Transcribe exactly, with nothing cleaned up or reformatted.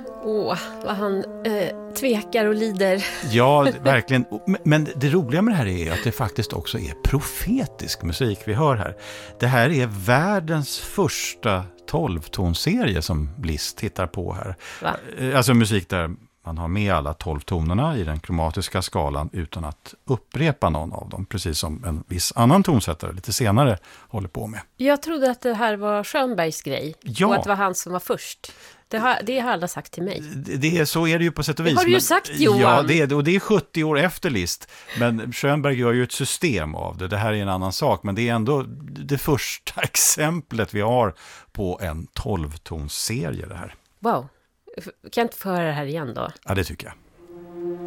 Åh, vad han eh, tvekar och lider. Ja, verkligen. Men det roliga med det här är att det faktiskt också är profetisk musik vi hör här. Det här är världens första tolvtonserie som Liszt hittar på här. Va? Alltså musik där man har med alla tolv tonerna i den kromatiska skalan utan att upprepa någon av dem. Precis som en viss annan tonsättare lite senare håller på med. Jag trodde att det här var Schönbergs grej. Ja. Och att det var han som var först. Det har, det har alla sagt till mig. Det, det är, så är det ju på sätt och vis. Det har du ju men, sagt, Johan. Ja, det är, och det är sjuttio år efter Liszt. Men Schönberg gör ju ett system av det. Det här är en annan sak. Men det är ändå det första exemplet vi har på en tolvtonsserie det här. Wow. Kan jag inte få höra det här igen då? Ja, det tycker jag.